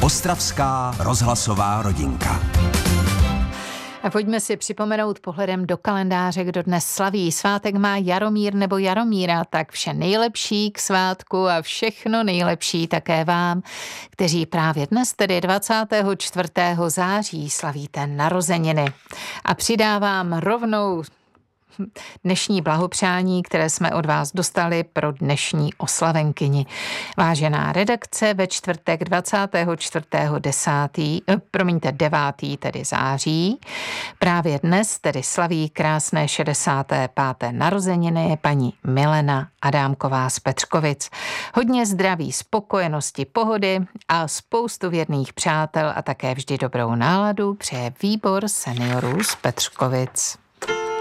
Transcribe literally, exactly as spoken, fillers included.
Ostravská rozhlasová rodinka. A pojďme si připomenout pohledem do kalendáře, kdo dnes slaví. Svátek má Jaromír nebo Jaromíra, tak vše nejlepší k svátku a všechno nejlepší také vám, kteří právě dnes, tedy dvacátého čtvrtého září, slavíte narozeniny. A přidávám rovnou dnešní blahopřání, které jsme od vás dostali pro dnešní oslavenkyni. Vážená redakce, ve čtvrtek dvacátého čtvrtého desátého promiňte, devátého tedy září, právě dnes tedy slaví krásné šedesáté páté narozeniny paní Milena Adámková z Petřkovic. Hodně zdraví, spokojenosti, pohody a spoustu věrných přátel a také vždy dobrou náladu přeje výbor seniorů z Petřkovic.